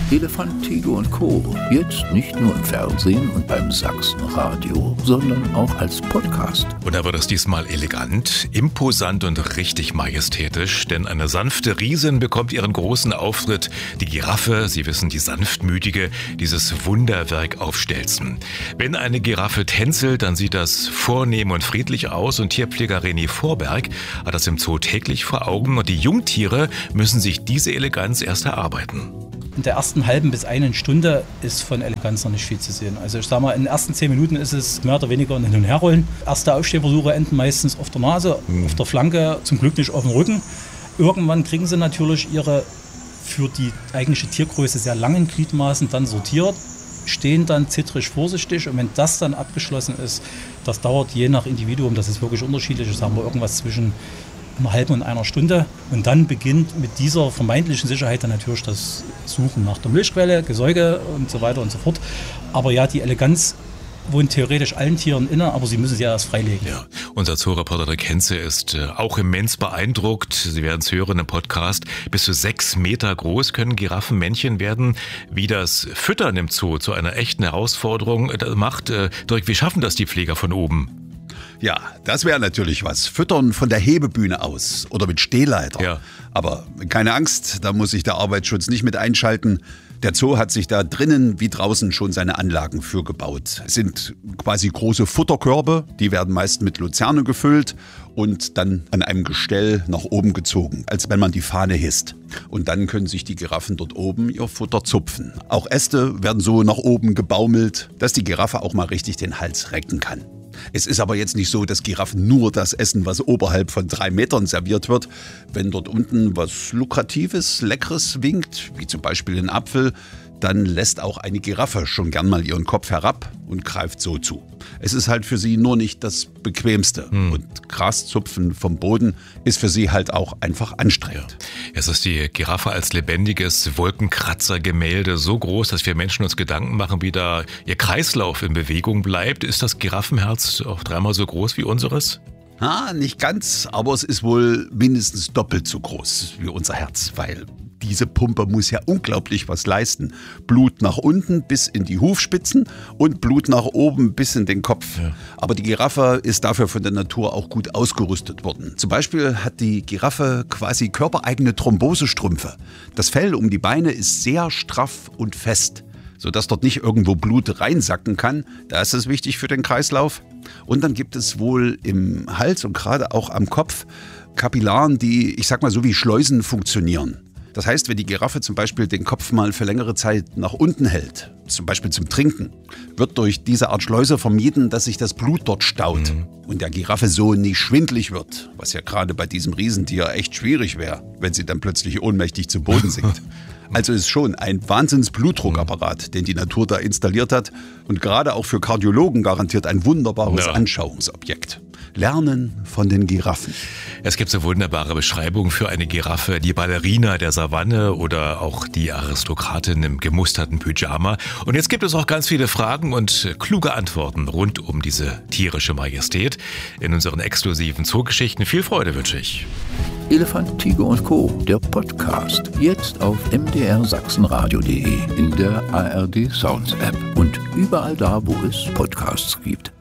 Elefant, Tiger und Co. Jetzt nicht nur im Fernsehen und beim Sachsenradio, sondern auch als Podcast. Und da wird es diesmal elegant, imposant und richtig majestätisch, denn eine sanfte Riesin bekommt ihren großen Auftritt. Die Giraffe, Sie wissen, die sanftmütige, dieses Wunderwerk auf Stelzen. Wenn eine Giraffe tänzelt, dann sieht das vornehm und friedlich aus und Tierpfleger René Vorberg hat das im Zoo täglich vor Augen und die Jungtiere müssen sich diese Eleganz erst erarbeiten. In der ersten halben bis einen Stunde ist von Eleganz noch nicht viel zu sehen. Also ich sag mal, in den ersten 10 Minuten ist es mehr oder weniger ein Hin- und Herrollen. Erste Aufstehversuche enden meistens auf der Nase, auf der Flanke, zum Glück nicht auf dem Rücken. Irgendwann kriegen sie natürlich ihre für die eigentliche Tiergröße sehr langen Gliedmaßen dann sortiert, stehen dann zittrig vorsichtig und wenn das dann abgeschlossen ist, das dauert je nach Individuum, das ist wirklich unterschiedlich, das haben wir irgendwas zwischen einer halben und einer Stunde und dann beginnt mit dieser vermeintlichen Sicherheit dann natürlich das Suchen nach der Milchquelle, Gesäuge und so weiter und so fort. Aber ja, die Eleganz wohnt theoretisch allen Tieren inne, aber sie müssen sie ja erst freilegen. Ja, unser Zoo-Reporter Rick Henze ist auch immens beeindruckt. Sie werden es hören im Podcast. Bis zu 6 Meter groß können Giraffenmännchen werden. Wie das Füttern im Zoo zu einer echten Herausforderung macht, Dirk, wie schaffen das die Pfleger von oben? Ja, das wäre natürlich was. Füttern von der Hebebühne aus oder mit Stehleiter. Ja. Aber keine Angst, da muss sich der Arbeitsschutz nicht mit einschalten. Der Zoo hat sich da drinnen wie draußen schon seine Anlagen für gebaut. Es sind quasi große Futterkörbe, die werden meist mit Luzerne gefüllt und dann an einem Gestell nach oben gezogen, als wenn man die Fahne hisst. Und dann können sich die Giraffen dort oben ihr Futter zupfen. Auch Äste werden so nach oben gebaumelt, dass die Giraffe auch mal richtig den Hals recken kann. Es ist aber jetzt nicht so, dass Giraffen nur das essen, was oberhalb von 3 Metern serviert wird. Wenn dort unten was Lukratives, Leckeres winkt, wie zum Beispiel ein Apfel, dann lässt auch eine Giraffe schon gern mal ihren Kopf herab und greift so zu. Es ist halt für sie nur nicht das Bequemste. Und Graszupfen vom Boden ist für sie halt auch einfach anstrengend. Ja. Es ist die Giraffe als lebendiges Wolkenkratzergemälde so groß, dass wir Menschen uns Gedanken machen, wie da ihr Kreislauf in Bewegung bleibt. Ist das Giraffenherz auch 3-mal so groß wie unseres? Nicht ganz, aber es ist wohl mindestens doppelt so groß wie unser Herz, weil diese Pumpe muss ja unglaublich was leisten. Blut nach unten bis in die Hufspitzen und Blut nach oben bis in den Kopf. Ja. Aber die Giraffe ist dafür von der Natur auch gut ausgerüstet worden. Zum Beispiel hat die Giraffe quasi körpereigene Thrombosestrümpfe. Das Fell um die Beine ist sehr straff und fest, sodass dort nicht irgendwo Blut reinsacken kann. Da ist es wichtig für den Kreislauf. Und dann gibt es wohl im Hals und gerade auch am Kopf Kapillaren, die, ich sag mal so wie Schleusen funktionieren. Das heißt, wenn die Giraffe zum Beispiel den Kopf mal für längere Zeit nach unten hält, zum Beispiel zum Trinken, wird durch diese Art Schleuse vermieden, dass sich das Blut dort staut und der Giraffe so nicht schwindlig wird, was ja gerade bei diesem Riesentier echt schwierig wäre, wenn sie dann plötzlich ohnmächtig zu Boden sinkt. Also ist schon ein Wahnsinns-Blutdruckapparat, den die Natur da installiert hat und gerade auch für Kardiologen garantiert ein wunderbares Anschauungsobjekt. Lernen von den Giraffen. Es gibt so wunderbare Beschreibungen für eine Giraffe, die Ballerina der Savanne oder auch die Aristokratin im gemusterten Pyjama. Und jetzt gibt es auch ganz viele Fragen und kluge Antworten rund um diese tierische Majestät in unseren exklusiven Zoogeschichten. Viel Freude wünsche ich. Elefant, Tiger und Co., der Podcast. Jetzt auf mdrsachsenradio.de, in der ARD Sounds App und überall da, wo es Podcasts gibt.